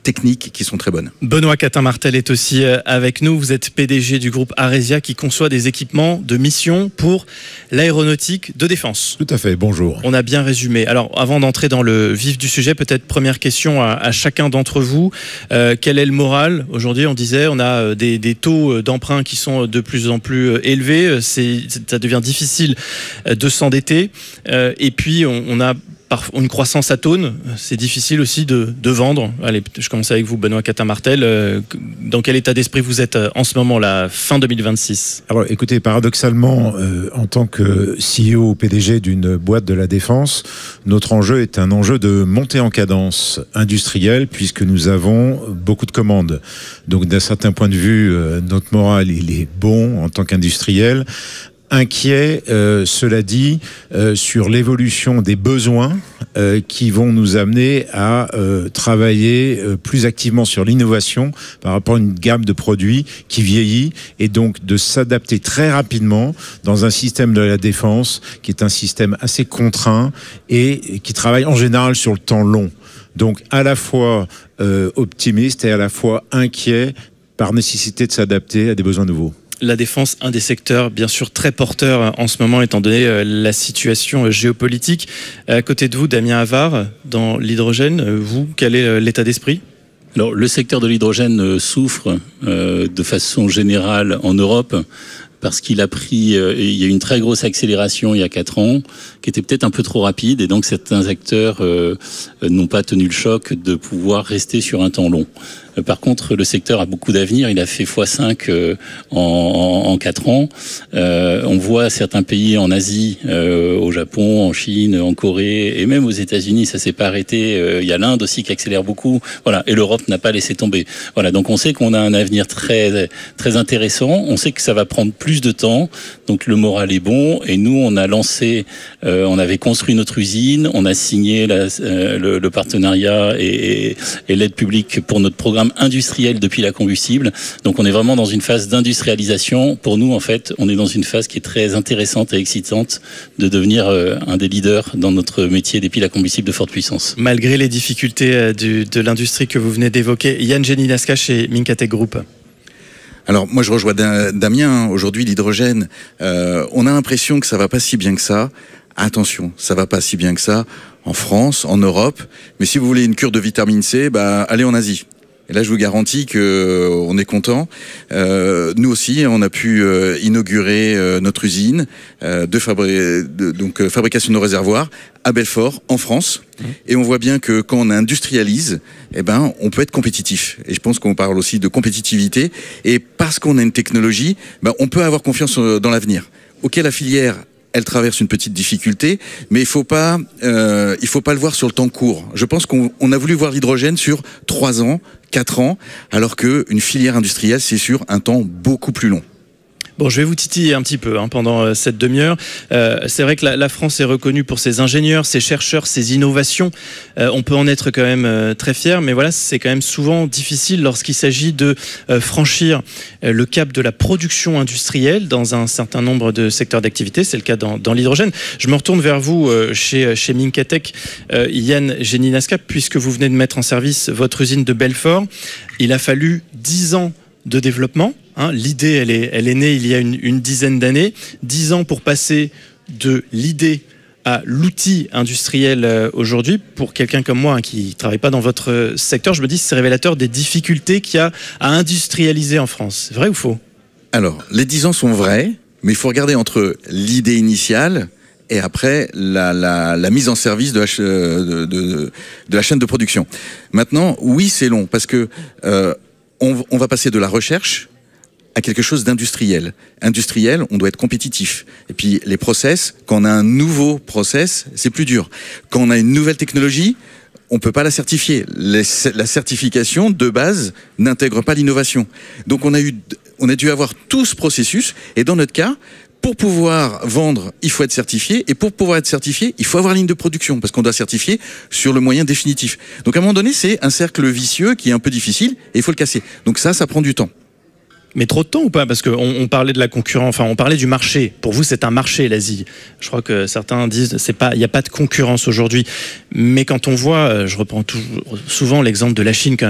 techniques qui sont très bonnes. Benoît Catin-Martel est aussi avec nous. Vous êtes PDG du groupe Aresia qui conçoit des équipements de mission pour l'aéronautique de défense. Tout à fait, bonjour. On a bien résumé. Alors, avant d'entrer dans le vif du sujet, peut-être première question à chacun d'entre vous. Quel est le moral ? Aujourd'hui, on disait, on a des taux d'emprunt qui sont de plus en plus élevés. Ça devient difficile de s'endetter. Et puis, on a une croissance atone, c'est difficile aussi de vendre. Allez, je commence avec vous, Benoît Catin-Martel. Dans quel état d'esprit vous êtes en ce moment, la fin 2026 ? Alors écoutez, paradoxalement, en tant que CEO, PDG d'une boîte de la défense, notre enjeu est un enjeu de montée en cadence industrielle, puisque nous avons beaucoup de commandes. Donc d'un certain point de vue, notre moral, il est bon en tant qu'industriel. Inquiet, cela dit, sur l'évolution des besoins qui vont nous amener à travailler plus activement sur l'innovation par rapport à une gamme de produits qui vieillit et donc de s'adapter très rapidement dans un système de la défense qui est un système assez contraint et qui travaille en général sur le temps long. Donc à la fois optimiste et à la fois inquiet par nécessité de s'adapter à des besoins nouveaux. La défense, un des secteurs bien sûr très porteurs en ce moment étant donné la situation géopolitique. À côté de vous, Damien Havard, dans l'hydrogène, vous, quel est l'état d'esprit ? Alors, le secteur de l'hydrogène souffre de façon générale en Europe parce qu'il a pris, il y a eu une très grosse accélération il y a 4 ans, qui était peut-être un peu trop rapide, et donc certains acteurs n'ont pas tenu le choc de pouvoir rester sur un temps long. Par contre, le secteur a beaucoup d'avenir. Il a fait x5 en 4 ans. On voit certains pays en Asie, au Japon, en Chine, en Corée, et même aux États-Unis, ça s'est pas arrêté. Il y a l'Inde aussi qui accélère beaucoup. Voilà, et l'Europe n'a pas laissé tomber. Voilà, donc on sait qu'on a un avenir très très intéressant. On sait que ça va prendre plus de temps. Donc le moral est bon. Et nous, on a lancé, on avait construit notre usine, on a signé le partenariat et l'aide publique pour notre programme industriel depuis la combustible. Donc on est vraiment dans une phase d'industrialisation. Pour nous, en fait, on est dans une phase qui est très intéressante et excitante de devenir un des leaders dans notre métier des piles à combustible de forte puissance. Malgré les difficultés de l'industrie que vous venez d'évoquer, Yann Geninaska chez Minkatech Group. Alors moi je rejoins Damien, aujourd'hui l'hydrogène, on a l'impression que ça va pas si bien que ça. Attention, ça va pas si bien que ça en France, en Europe, mais si vous voulez une cure de vitamine C, allez en Asie. Et là, je vous garantis qu'on est content. Nous aussi, on a pu inaugurer notre usine de fabrication de nos réservoirs à Belfort, en France. Et on voit bien que quand on industrialise, on peut être compétitif. Et je pense qu'on parle aussi de compétitivité. Et parce qu'on a une technologie, on peut avoir confiance dans l'avenir. Ok, la filière, elle traverse une petite difficulté, mais il faut pas le voir sur le temps court. Je pense qu'on a voulu voir l'hydrogène sur 3 ans, 4 ans, alors qu'une filière industrielle, c'est sur un temps beaucoup plus long. Bon, je vais vous titiller un petit peu pendant cette demi-heure. C'est vrai que la France est reconnue pour ses ingénieurs, ses chercheurs, ses innovations. On peut en être quand même très fier, mais voilà, c'est quand même souvent difficile lorsqu'il s'agit de franchir le cap de la production industrielle dans un certain nombre de secteurs d'activité. C'est le cas dans l'hydrogène. Je me retourne vers vous chez Minkatech, Yann Geninaska, puisque vous venez de mettre en service votre usine de Belfort. Il a fallu 10 ans de développement. L'idée, elle est née il y a une dizaine d'années. 10 ans pour passer de l'idée à l'outil industriel aujourd'hui. Pour quelqu'un comme moi qui ne travaille pas dans votre secteur, je me dis que c'est révélateur des difficultés qu'il y a à industrialiser en France. C'est vrai ou faux ? Alors, les 10 ans sont vrais, mais il faut regarder entre l'idée initiale et après la mise en service de la chaîne de production. Maintenant, oui, c'est long, parce que on va passer de la recherche à quelque chose d'industriel. Industriel, on doit être compétitif. Et puis les process, quand on a un nouveau process, c'est plus dur. Quand on a une nouvelle technologie, on peut pas la certifier. La certification de base n'intègre pas l'innovation. Donc on a dû avoir tout ce processus. Et dans notre cas, pour pouvoir vendre, il faut être certifié. Et pour pouvoir être certifié, il faut avoir ligne de production, parce qu'on doit certifier sur le moyen définitif. Donc à un moment donné, c'est un cercle vicieux qui est un peu difficile et il faut le casser. Donc ça prend du temps. Mais trop de temps ou pas ? Parce qu'on parlait de la concurrence, on parlait du marché. Pour vous, c'est un marché, l'Asie. Je crois que certains disent il n'y a pas de concurrence aujourd'hui. Mais quand on voit, je reprends souvent l'exemple de la Chine,